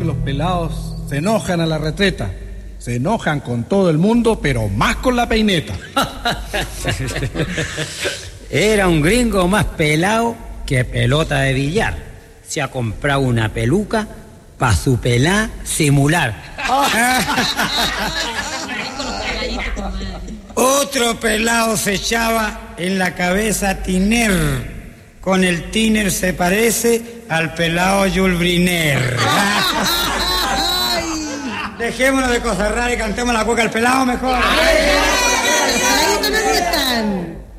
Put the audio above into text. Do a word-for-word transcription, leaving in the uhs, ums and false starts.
que los pelados se enojan a la retreta. Se enojan con todo el mundo, pero más con la peineta. Era un gringo más pelado que pelota de billar. Se ha comprado una peluca para su pelá simular. Otro pelado se echaba en la cabeza tiner. Con el tiner se parece al pelado Jules Briner. Dejémonos de cosas raras y cantemos la cueca al pelado mejor. Ahí me gustan.